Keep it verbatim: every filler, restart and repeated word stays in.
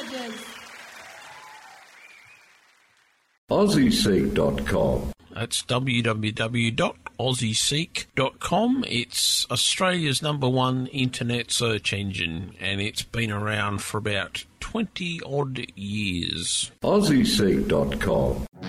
Rogers. Aussie Seek dot com. That's w w w dot aussie seek dot com. It's Australia's number one internet search engine, and it's been around for about twenty odd years. Aussie Seek dot com.